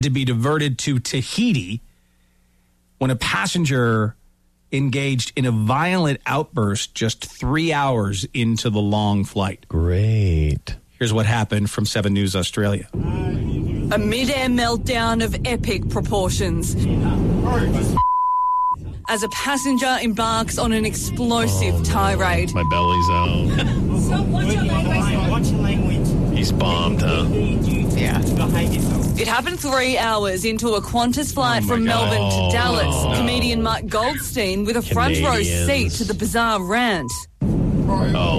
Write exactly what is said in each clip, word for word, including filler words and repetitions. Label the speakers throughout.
Speaker 1: to be diverted to Tahiti when a passenger engaged in a violent outburst just three hours into the long flight.
Speaker 2: Great.
Speaker 1: Here's what happened from seven News Australia.
Speaker 3: A mid-air meltdown of epic proportions as a passenger embarks on an explosive
Speaker 2: oh,
Speaker 3: tirade.
Speaker 2: My belly's out.
Speaker 4: Watch language.
Speaker 2: He's bombed, huh?
Speaker 3: Yeah. It happened three hours into a Qantas flight
Speaker 1: oh
Speaker 3: from
Speaker 1: God.
Speaker 3: Melbourne to
Speaker 2: Oh,
Speaker 3: Dallas.
Speaker 2: no.
Speaker 3: Comedian Mike Goldstein with a front row
Speaker 2: Canadians.
Speaker 3: seat to the bizarre rant.
Speaker 2: Oh.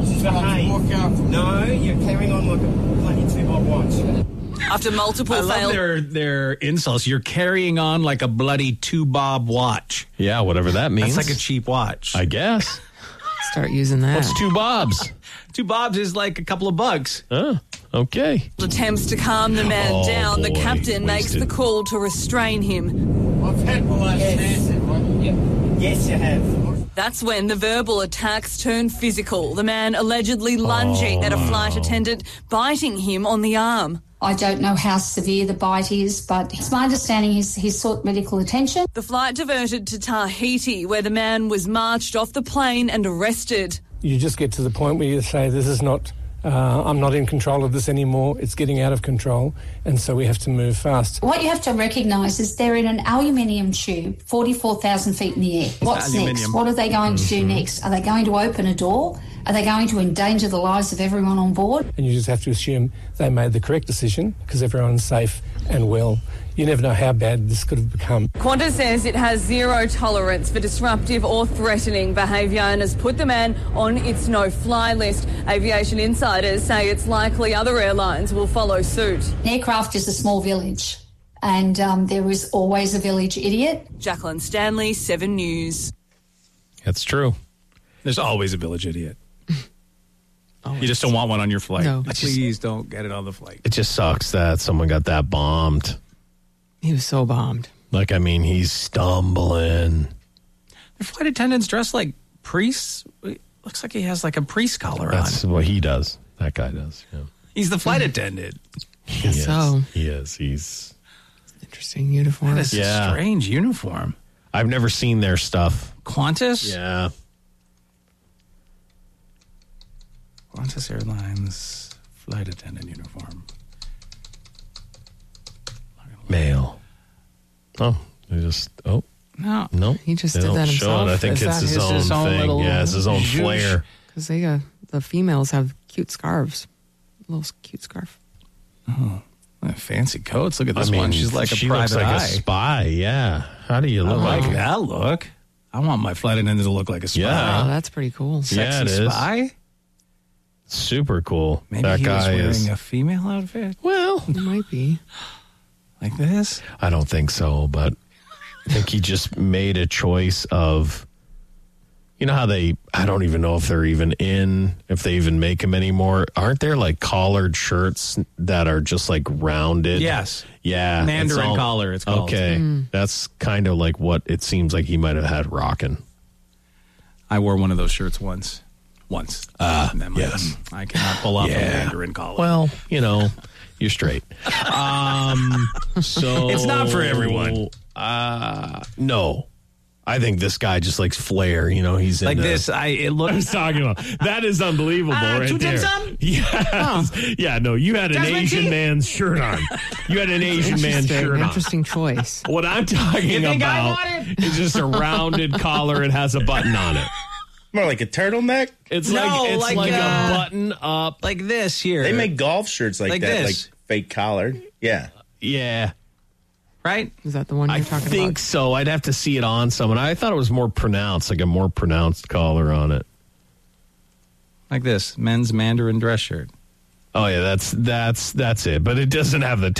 Speaker 4: No, you're carrying on like a bloody two-bob watch.
Speaker 3: After multiple
Speaker 1: I love
Speaker 3: failed...
Speaker 1: their, their insults. You're carrying on like a bloody two-bob watch.
Speaker 2: Yeah, whatever that means.
Speaker 1: That's like a cheap watch.
Speaker 2: I guess.
Speaker 5: Start using that.
Speaker 2: What's two bobs?
Speaker 1: Two bobs is like a couple of bucks.
Speaker 2: Oh, okay.
Speaker 3: attempts to calm the man
Speaker 2: Oh,
Speaker 3: down. The
Speaker 2: boy.
Speaker 3: captain makes
Speaker 2: Wasted.
Speaker 3: the call to restrain him.
Speaker 4: I've had my yes. yes, you have.
Speaker 3: That's when the verbal attacks turn physical. The man allegedly lunging
Speaker 2: Oh,
Speaker 3: at a flight
Speaker 2: no.
Speaker 3: attendant, biting him on the arm.
Speaker 6: I don't know how severe the bite is, but it's my understanding he's, he's sought medical attention.
Speaker 3: The flight diverted to Tahiti, where the man was marched off the plane and arrested.
Speaker 7: You just get to the point where you say, this is not, uh, I'm not in control of this anymore, it's getting out of control, and so we have to move fast.
Speaker 6: What you have to recognise is they're in an aluminium tube, forty-four thousand feet in the air. What's
Speaker 1: Aluminium.
Speaker 6: next? What are they going to do next? Are they going to open a door? Are they going to endanger the lives of everyone on board?
Speaker 7: And you just have to assume they made the correct decision because everyone's safe and well. You never know how bad this could have become.
Speaker 3: Qantas says it has zero tolerance for disruptive or threatening behaviour and has put the man on its no-fly list. Aviation insiders say it's likely other airlines will follow suit.
Speaker 6: An aircraft is a small village, and um, there is always a village idiot.
Speaker 3: Jacqueline Stanley, seven News.
Speaker 2: That's true.
Speaker 1: There's always a village idiot. You just don't want one on your flight.
Speaker 5: No.
Speaker 1: Please don't get it on the flight.
Speaker 2: It just sucks that someone got that bombed.
Speaker 5: He was so bombed.
Speaker 2: Like, I mean, he's stumbling.
Speaker 1: The flight attendants dressed like priests. It looks like he has like a priest collar
Speaker 2: That's
Speaker 1: on.
Speaker 2: what he does. That guy does. Yeah.
Speaker 1: He's the flight attendant.
Speaker 2: He
Speaker 5: Guess
Speaker 2: is.
Speaker 5: so.
Speaker 2: He is. He's.
Speaker 5: Interesting uniform.
Speaker 1: That is
Speaker 2: Yeah.
Speaker 1: a strange uniform.
Speaker 2: I've never seen their stuff.
Speaker 1: Qantas?
Speaker 2: Yeah.
Speaker 1: Qantas Airlines flight attendant uniform.
Speaker 2: Male. Oh, they just. Oh,
Speaker 1: No.
Speaker 2: no.
Speaker 5: He just
Speaker 2: They
Speaker 5: did
Speaker 2: don't
Speaker 5: that
Speaker 2: show
Speaker 5: himself.
Speaker 2: it. I think
Speaker 1: Is
Speaker 2: it's
Speaker 1: that
Speaker 2: his,
Speaker 1: his-
Speaker 2: own
Speaker 1: his own
Speaker 2: thing.
Speaker 1: little
Speaker 2: Yeah, it's his own
Speaker 1: zhoosh?
Speaker 2: flair.
Speaker 5: Because they, uh, the females have cute scarves. A little cute scarf.
Speaker 1: Fancy coats. Look at
Speaker 2: I
Speaker 1: this
Speaker 2: mean,
Speaker 1: one. She's like a
Speaker 2: she
Speaker 1: private
Speaker 2: looks like
Speaker 1: eye.
Speaker 2: a spy. Yeah. How do you
Speaker 1: I
Speaker 2: look?
Speaker 1: like that look. I want my flight attendant to look like a spy.
Speaker 2: Yeah.
Speaker 5: Oh, that's pretty cool.
Speaker 1: Sexy
Speaker 2: Yeah, it is.
Speaker 1: spy?
Speaker 2: Super cool.
Speaker 1: Maybe
Speaker 2: that
Speaker 1: he was
Speaker 2: guy
Speaker 1: wearing
Speaker 2: is.
Speaker 1: a female outfit
Speaker 2: Well,
Speaker 5: It might be.
Speaker 1: like this.
Speaker 2: I don't think so, but I think he just made a choice of, you know how they, I don't even know if they're even in, if they even make them anymore. Aren't there like collared shirts that are just like rounded?
Speaker 1: Yes.
Speaker 2: Yeah.
Speaker 1: Mandarin
Speaker 2: it's all-
Speaker 1: collar, it's called.
Speaker 2: Okay. That's kind of like what it seems like he might have had rocking.
Speaker 1: I wore one of those shirts once. Once.
Speaker 2: Ah,
Speaker 1: That might-
Speaker 2: yes.
Speaker 1: I cannot pull off
Speaker 2: Yeah.
Speaker 1: a Mandarin collar.
Speaker 2: Well, you know, you're straight. Um, so
Speaker 1: It's not for everyone.
Speaker 2: Uh, no. I think this guy just likes flair. You know, he's
Speaker 1: like
Speaker 2: into,
Speaker 1: this, I it
Speaker 2: I
Speaker 1: looks
Speaker 2: was talking about. That is unbelievable
Speaker 1: Ah,
Speaker 2: right
Speaker 1: two
Speaker 2: there.
Speaker 1: dim sum?
Speaker 2: Yes. Yeah, no, you had an
Speaker 1: Jasmine
Speaker 2: Asian
Speaker 1: tea?
Speaker 2: man's shirt on. You had an Asian man's
Speaker 5: Interesting.
Speaker 2: shirt on.
Speaker 5: Interesting choice.
Speaker 2: What I'm talking
Speaker 1: You think I
Speaker 2: about
Speaker 1: want it?
Speaker 2: is just a rounded collar. It has a button on it.
Speaker 8: More like a turtleneck?
Speaker 2: It's
Speaker 1: No,
Speaker 2: like it's
Speaker 1: like,
Speaker 2: like,
Speaker 1: uh,
Speaker 2: a button up.
Speaker 1: like this here.
Speaker 8: They make golf shirts like,
Speaker 1: Like
Speaker 8: that,
Speaker 1: this.
Speaker 8: like fake collared. Yeah.
Speaker 2: Yeah.
Speaker 1: right?
Speaker 5: Is that the one you're
Speaker 2: I
Speaker 5: talking
Speaker 2: think
Speaker 5: about?
Speaker 2: so. I'd have to see it on someone. I thought it was more pronounced, like a more pronounced collar on it.
Speaker 1: Like this, men's Mandarin dress shirt.
Speaker 2: Oh yeah, that's that's that's it. But it doesn't have the